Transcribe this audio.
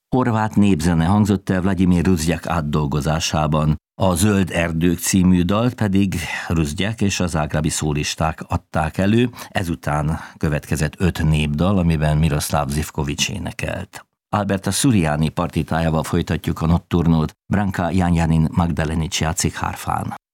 Horvát népzene hangzott el Vladimir Rusďak átdolgozásában. A Zöld erdők című dalt pedig Rusďak és az zágrábi szólisták adták elő, ezután következett 5 népdal, amiben Miroslav Zivkovics énekelt. Alberta Suriani partitájával folytatjuk a notturnót, Branka Janjanin Magdalenics játszik hárfán.